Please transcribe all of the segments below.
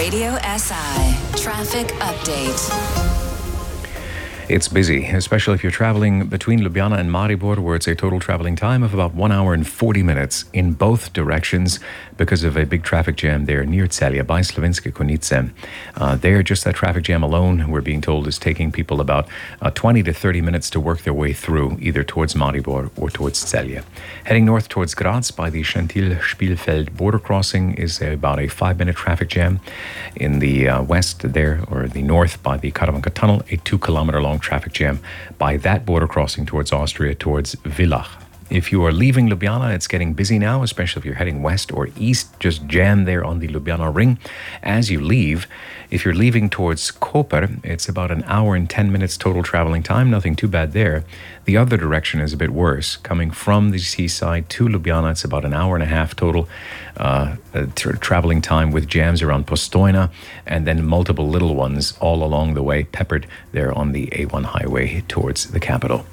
Radio SI Traffic Update. It's busy, especially if you're traveling between Ljubljana and Maribor, where it's a total traveling time of about 1 hour and 40 minutes in both directions because of a big traffic jam there near Celje by Slovenske Konjice. There, just that traffic jam alone, we're being told, is taking people about 20 to 30 minutes to work their way through, either towards Maribor or towards Celje. Heading north towards Graz by the Schentil-Spielfeld border crossing is about a 5-minute traffic jam. In the west there, or the north by the Karavanka Tunnel, a 2-kilometer long traffic jam by that border crossing towards Austria, towards Villach. If you are leaving Ljubljana, it's getting busy now, especially if you're heading west or east. Just jam there on the Ljubljana ring as you leave. If you're leaving towards Koper, it's about 1 hour and 10 minutes total traveling time. Nothing too bad there. The other direction is a bit worse. Coming from the seaside to Ljubljana, it's about 1 hour and a half total traveling time with jams around Postojna and then multiple little ones all along the way, peppered there on the A1 highway towards the capital.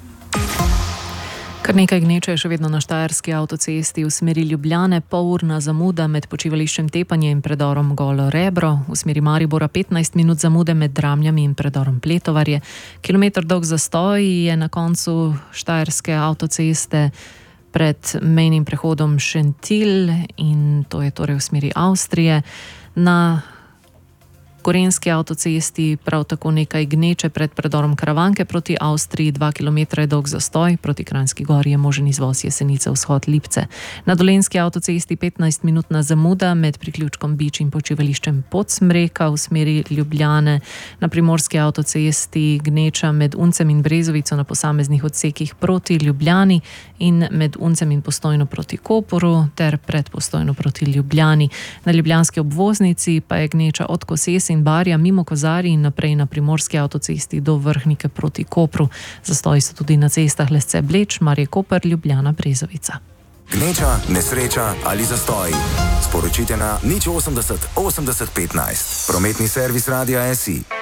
Kar nekaj gneče je še vedno na štajerski avtocesti v smeri Ljubljane, polurna zamuda med počivališčem Tepanje in predorom Golo Rebro, v smeri Maribora 15 minut zamude med Dramljami in predorom Pletovarje. Kilometer dolg zastoj je na koncu štajerske avtoceste pred mejnim prehodom Šentil in to je torej v smeri Avstrije. Na Gorenjski avtocesti prav tako nekaj gneče pred predorom Karavanke proti Avstriji, 2 km je dolg zastoj, proti Kranjski Gori je možen izvoz Jesenice, vzhod Lipce. Na Dolenjski avtocesti 15-minutna zamuda med priključkom Bič in počivališčem Podsmreka v smeri Ljubljane. Na Primorski avtocesti gneča med Uncem in Brezovico na posameznih odsekih proti Ljubljani in med Uncem in Postojno proti Koporu ter pred Postojno proti Ljubljani. Na ljubljanski obvoznici pa je gneča od Kosese in Barja mimo Kozarij in naprej na Primorski avtocesti do Vrhnike proti Kopru. Zastoji so tudi na cestah Lesce Bleč, Marje Koper, Ljubljana, Brezovica. Gneča, nesreča ali zastoj. Sporočite na 080 80 15. Prometni servis Radia SI.